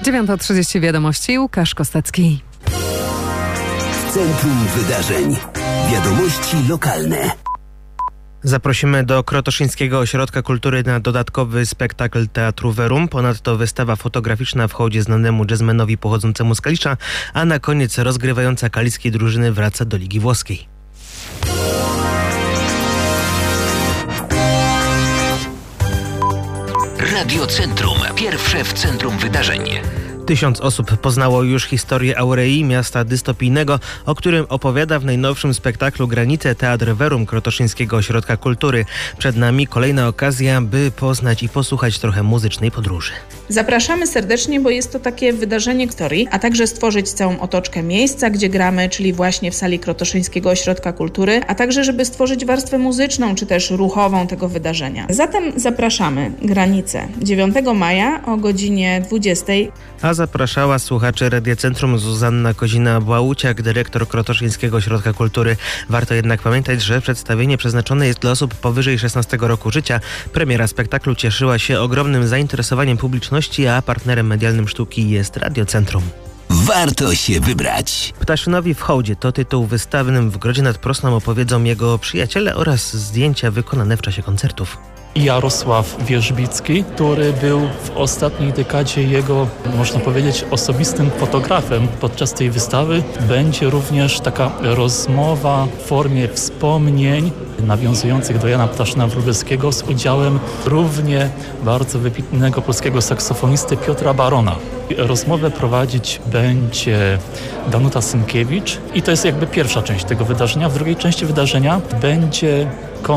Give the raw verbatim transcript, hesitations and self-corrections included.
dziewiąta trzydzieści wiadomości, Łukasz Kostecki. W centrum wydarzeń. Wiadomości lokalne. Zaprosimy do Krotoszyńskiego Ośrodka Kultury na dodatkowy spektakl Teatru Verum. Ponadto wystawa fotograficzna w hołdzie znanemu jazzmanowi pochodzącemu z Kalisza, a na koniec rozgrywająca kaliskiej drużyny wraca do Ligi Włoskiej. Radio Centrum. Pierwsze w centrum wydarzeń. Tysiąc osób poznało już historię Aurei, miasta dystopijnego, o którym opowiada w najnowszym spektaklu Granice Teatr Verum Krotoszyńskiego Ośrodka Kultury. Przed nami kolejna okazja, by poznać i posłuchać trochę muzycznej podróży. Zapraszamy serdecznie, bo jest to takie wydarzenie historii, a także stworzyć całą otoczkę miejsca, gdzie gramy, czyli właśnie w sali Krotoszyńskiego Ośrodka Kultury, a także żeby stworzyć warstwę muzyczną, czy też ruchową tego wydarzenia. Zatem zapraszamy. Granice. dziewiątego maja o godzinie dwudziestej. A zapraszała słuchaczy Radia Centrum Zuzanna Kozina-Błałuciak, dyrektor Krotoszyńskiego Ośrodka Kultury. Warto jednak pamiętać, że przedstawienie przeznaczone jest dla osób powyżej szesnastego roku życia. Premiera spektaklu cieszyła się ogromnym zainteresowaniem publiczności, a partnerem medialnym sztuki jest Radio Centrum. Warto się wybrać. Ptaszynowi w hołdzie to tytuł wystawnym w Grodzie nad Prosną opowiedzą jego przyjaciele oraz zdjęcia wykonane w czasie koncertów. Jarosław Wierzbicki, który był w ostatniej dekadzie jego, można powiedzieć, osobistym fotografem. Podczas tej wystawy będzie również taka rozmowa w formie wspomnień nawiązujących do Jana Ptaszyna-Wróblewskiego z udziałem równie bardzo wybitnego polskiego saksofonisty Piotra Barona. Rozmowę prowadzić będzie Danuta Symkiewicz i to jest jakby pierwsza część tego wydarzenia. W drugiej części wydarzenia będzie